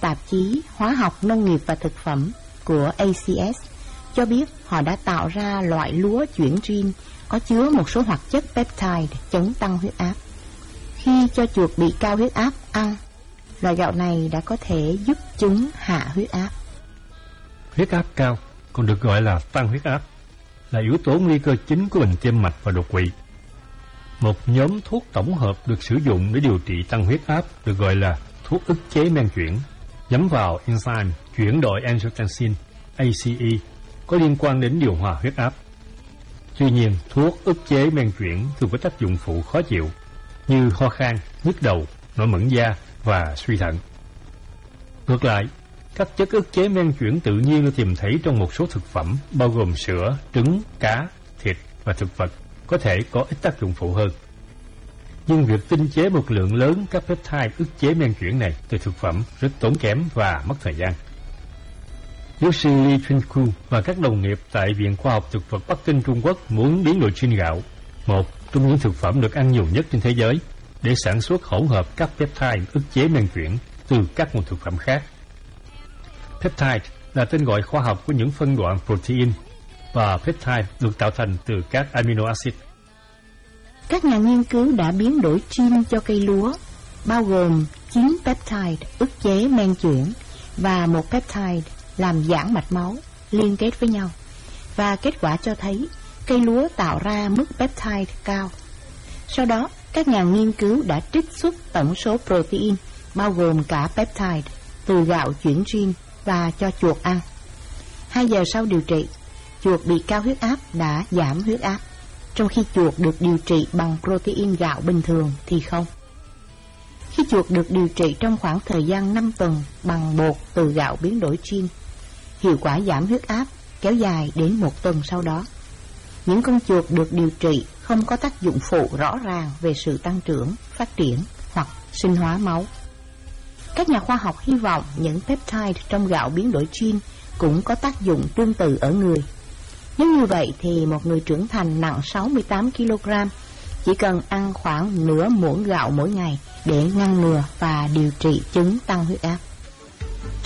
tạp chí Hóa học Nông nghiệp và Thực phẩm của ACS cho biết họ đã tạo ra loại lúa chuyển gen có chứa một số hoạt chất peptide chống tăng huyết áp. Khi cho chuột bị cao huyết áp ăn, loại gạo này đã có thể giúp chúng hạ huyết áp. Huyết áp cao, còn được gọi là tăng huyết áp, là yếu tố nguy cơ chính của bệnh tim mạch và đột quỵ. Một nhóm thuốc tổng hợp được sử dụng để điều trị tăng huyết áp được gọi là thuốc ức chế men chuyển, nhắm vào enzyme chuyển đổi angiotensin ACE có liên quan đến điều hòa huyết áp. Tuy nhiên, thuốc ức chế men chuyển thường có tác dụng phụ khó chịu như ho khan, nhức đầu, nổi mẩn da và suy thận. Ngược lại, các chất ức chế men chuyển tự nhiên được tìm thấy trong một số thực phẩm bao gồm sữa, trứng, cá, thịt và thực vật có thể có ít tác dụng phụ hơn. Nhưng việc tinh chế một lượng lớn các peptide ức chế men chuyển này từ thực phẩm rất tốn kém và mất thời gian. Giáo sư Li Chunku và các đồng nghiệp tại Viện Khoa học Thực vật Bắc Kinh Trung Quốc muốn biến đổi gen gạo, một trong những thực phẩm được ăn nhiều nhất trên thế giới, để sản xuất hỗn hợp các peptide ức chế men chuyển từ các nguồn thực phẩm khác. Peptide là tên gọi khoa học của những phân đoạn protein, và peptide được tạo thành từ các amino acid. Các nhà nghiên cứu đã biến đổi gen cho cây lúa, bao gồm 9 peptide ức chế men chuyển và một peptide làm giãn mạch máu liên kết với nhau, và kết quả cho thấy cây lúa tạo ra mức peptide cao. Sau đó, các nhà nghiên cứu đã trích xuất tổng số protein, bao gồm cả peptide, từ gạo chuyển gen và cho chuột ăn. 2 giờ sau điều trị, chuột bị cao huyết áp đã giảm huyết áp, trong khi chuột được điều trị bằng protein gạo bình thường thì không. Khi chuột được điều trị trong khoảng thời gian 5 tuần bằng bột từ gạo biến đổi gen, hiệu quả giảm huyết áp kéo dài đến 1 tuần sau đó. Những con chuột được điều trị không có tác dụng phụ rõ ràng về sự tăng trưởng, phát triển hoặc sinh hóa máu. Các nhà khoa học hy vọng những peptide trong gạo biến đổi gen cũng có tác dụng tương tự ở người. Nếu như vậy thì một người trưởng thành nặng 68 kg chỉ cần ăn khoảng nửa muỗng gạo mỗi ngày để ngăn ngừa và điều trị chứng tăng huyết áp.